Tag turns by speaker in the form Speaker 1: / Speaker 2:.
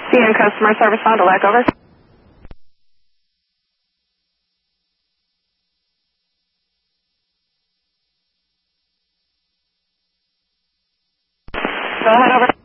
Speaker 1: CN Customer Service Fond du Lac, over. Go ahead, over.